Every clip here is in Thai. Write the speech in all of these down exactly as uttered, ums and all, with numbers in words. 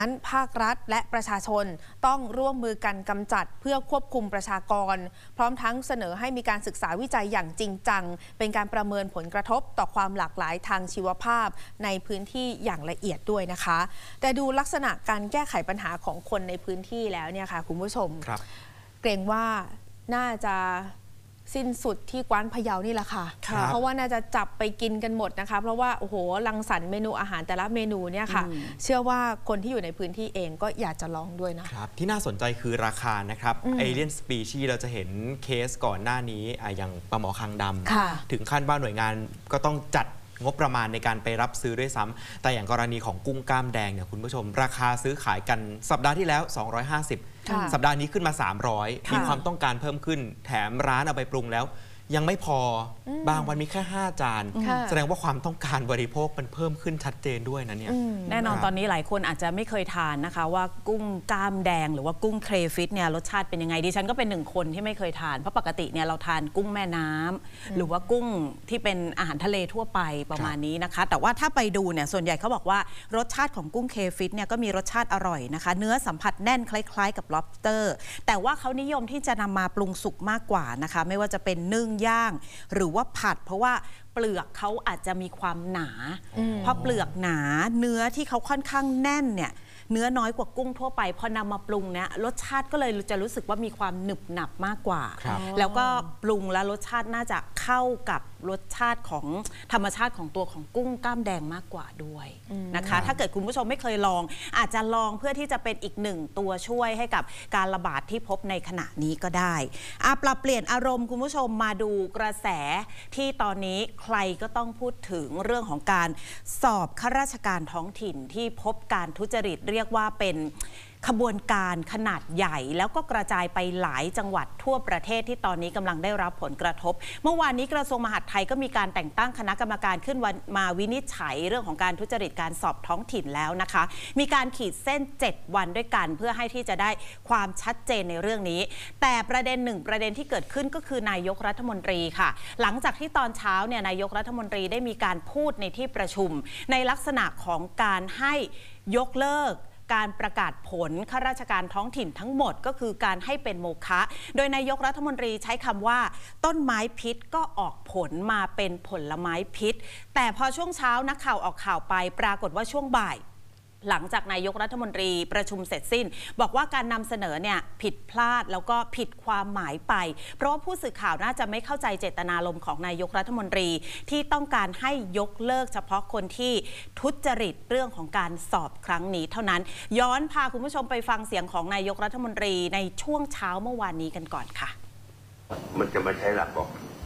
นั้นภาครัฐและประชาชนต้องร่วมมือกันกำจัดเพื่อควบคุมประชากรพร้อมทั้งเสนอให้มีการศึกษาวิจัยอย่างจริงจังเป็นการประเมินผลกระทบต่อความหลากหลายทางชีวภาพในพื้นที่อย่างละเอียดด้วยนะคะแต่ดูลักษณะการแก้ไขปัญหาของคนในพื้นที่แล้วเนี่ยค่ะคุณผู้ชมเกรงว่าน่าจะสิ้นสุดที่กว้านพะเยานี่แหละค่ะเพราะว่าน่าจะจับไปกินกันหมดนะคะเพราะว่าโอ้โหรังสรรค์เมนูอาหารแต่ละเมนูเนี่ยค่ะเชื่อว่าคนที่อยู่ในพื้นที่เองก็อยากจะลองด้วยนะครับที่น่าสนใจคือราคานะครับเอเลียนสปีชีส์เราจะเห็นเคสก่อนหน้านี้อย่างปลาหมอคางดำถึงขั้นว่าหน่วยงานก็ต้องจัดงบประมาณในการไปรับซื้อด้วยซ้ำแต่อย่างกรณีของกุ้งกล้ามแดงเนี่ยคุณผู้ชมราคาซื้อขายกันสัปดาห์ที่แล้วสองร้อยห้าสิบสัปดาห์นี้ขึ้นมาสามร้อยมีความต้องการเพิ่มขึ้นแถมร้านเอาไปปรุงแล้วยังไม่พอบางวันมีแค่ห้าจานแสดงว่าความต้องการบริโภคมันเพิ่มขึ้นชัดเจนด้วยนะเนี่ยแน่นอนตอนนี้หลายคนอาจจะไม่เคยทานนะคะว่ากุ้งกล้ามแดงหรือว่ากุ้งเครฟิชเนี่ยรสชาติเป็นยังไงดิฉันก็เป็นหนึ่งคนที่ไม่เคยทานเพราะปกติเนี่ยเราทานกุ้งแม่น้ำหรือว่ากุ้งที่เป็นอาหารทะเลทั่วไปประมาณนี้นะคะแต่ว่าถ้าไปดูเนี่ยส่วนใหญ่เขาบอกว่ารสชาติของกุ้งเครฟิชเนี่ยก็มีรสชาติอร่อยนะคะเนื้อสัมผัสแน่นคล้ายๆกับ lobster แต่ว่าเขานิยมที่จะนำมาปรุงสุกมากกว่านะคะไม่ว่าจะเป็นนึ่งย่างหรือว่าผัดเพราะว่าเปลือกเขาอาจจะมีความหนาเพราะเปลือกหนาเนื้อที่เขาค่อนข้างแน่นเนี่ยเนื้อน้อยกว่ากุ้งทั่วไปพอนำมาปรุงเนี่ยรสชาติก็เลยจะรู้สึกว่ามีความหนึบหนับมากกว่าแล้วก็ปรุงแล้วรสชาติน่าจะเข้ากับรสชาติของธรรมชาติของตัวของกุ้งกล้ามแดงมากกว่าด้วยนะคะถ้าเกิดคุณผู้ชมไม่เคยลองอาจจะลองเพื่อที่จะเป็นอีกหนึ่งตัวช่วยให้กับการระบาดที่พบในขณะนี้ก็ได้อาปรับเปลี่ยนอารมณ์คุณผู้ชมมาดูกระแสที่ตอนนี้ใครก็ต้องพูดถึงเรื่องของการสอบข้าราชการท้องถิ่นที่พบการทุจริตเรียกว่าเป็นขบวนการขนาดใหญ่แล้วก็กระจายไปหลายจังหวัดทั่วประเทศที่ตอนนี้กำลังได้รับผลกระทบเมื่อวานนี้กระทรวงมหาดไทยก็มีการแต่งตั้งคณะกรรมการขึ้นมาวินิจฉัยเรื่องของการทุจริตการสอบท้องถิ่นแล้วนะคะมีการขีดเส้นเจ็ดวันด้วยกันเพื่อให้ที่จะได้ความชัดเจนในเรื่องนี้แต่ประเด็นหนึ่งประเด็นที่เกิดขึ้นก็คือนายกรัฐมนตรีค่ะหลังจากที่ตอนเช้าเนี่ยนายกรัฐมนตรีได้มีการพูดในที่ประชุมในลักษณะของการให้ยกเลิกการประกาศผลข้าราชการท้องถิ่นทั้งหมดก็คือการให้เป็นโมฆะโดยนายกรัฐมนตรีใช้คำว่าต้นไม้พิษก็ออกผลมาเป็นผลไม้พิษแต่พอช่วงเช้านักข่าวออกข่าวไปปรากฏว่าช่วงบ่ายหลังจากนายกรัฐมนตรีประชุมเสร็จสิ้นบอกว่าการนำเสนอเนี่ยผิดพลาดแล้วก็ผิดความหมายไปเพราะว่าผู้สื่อข่าวน่าจะไม่เข้าใจเจตนารมณ์ของนายกรัฐมนตรีที่ต้องการให้ยกเลิกเฉพาะคนที่ทุจริตเรื่องของการสอบครั้งนี้เท่านั้นย้อนพาคุณผู้ชมไปฟังเสียงของนายกรัฐมนตรีในช่วงเช้าเมื่อวานนี้กันก่อนค่ะมันจะมาใช้หลักบอก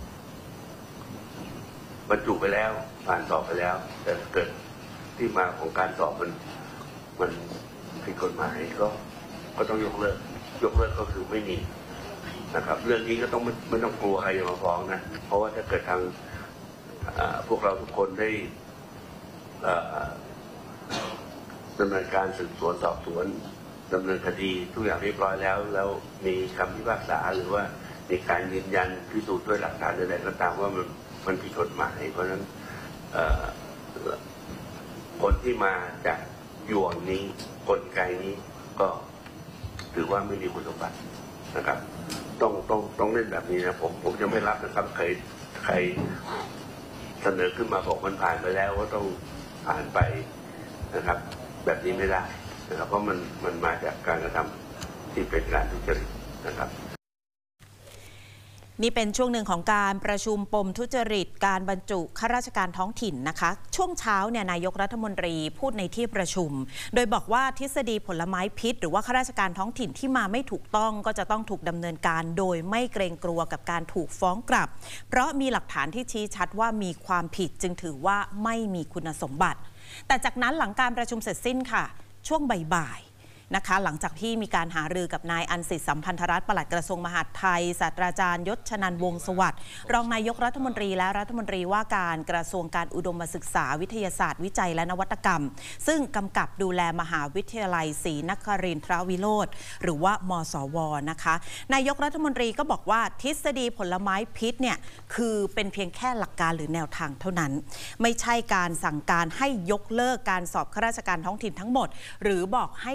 บรรจุไปแล้วผ่านสอบไปแล้วแต่เกิดที่มาของการสอบมันมันผิดกฎหมายก็ก็ต้องยกเลิกยกเลิกก็คือไม่มีนะครับเรื่องนี้ก็ต้องไม่ไม่ต้องกลัวใครจะมาฟ้องนะเพราะว่าถ้าเกิดทางพวกเราทุกคนได้ดำเนินการสืบสวนสอบสวนดำเนินคดีทุกอย่างเรียบร้อยแล้วแล้วมีคำพิพากษาหรือว่ามีการยืนยันพิสูจน์ด้วยหลักฐานใดๆก็ตามว่ามันมันผิดกฎหมายเพราะฉะนั้นคนที่มาจากหยวงนี้กลไกนี้ก็ถือว่าไม่มีคุณสมบัตินะครับต้องต้องต้องเล่นแบบนี้นะผมผมจะไม่รับนะครับใครใครเสนอขึ้นมาบอกมันผ่านไปแล้วก็ต้องผ่านไปนะครับแบบนี้ไม่ได้นะครับเพราะมันมันมาจากการกระทำที่เป็นการทุจริตนะครับนี่เป็นช่วงหนึ่งของการประชุมปมทุจริตการบรรจุข้าราชการท้องถิ่นนะคะช่วงเช้าเนี่ยนายกรัฐมนตรีพูดในที่ประชุมโดยบอกว่าทฤษฎีผลไม้พิษหรือว่าข้าราชการท้องถิ่นที่มาไม่ถูกต้องก็จะต้องถูกดำเนินการโดยไม่เกรงกลัวกับการถูกฟ้องกลับเพราะมีหลักฐานที่ชี้ชัดว่ามีความผิดจึงถือว่าไม่มีคุณสมบัติแต่จากนั้นหลังการประชุมเสร็จสิ้นค่ะช่วงบ่ายนะคะหลังจากที่มีการหารือกับนายอันสิทธิ์สัมพันธรัตน์ปลัดกระทรวงมหาดไทยศาสตราจารย์ยศชนันท์วงศ์สวัสดิ์รองนายกรัฐมนตรีและรัฐมนตรีว่าการกระทรวงการอุดมศึกษาวิทยาศาสตร์วิจัยและนวัตกรรมซึ่งกำกับดูแลมหาวิทยาลัยศรีนครินทรวิโรธหรือว่ามสวนะคะนายกรัฐมนตรีก็บอกว่าทฤษฎีผลไม้พิษเนี่ยคือเป็นเพียงแค่หลักการหรือแนวทางเท่านั้นไม่ใช่การสั่งการให้ยกเลิกการสอบข้าราชการท้องถิ่นทั้งหมดหรือบอกให้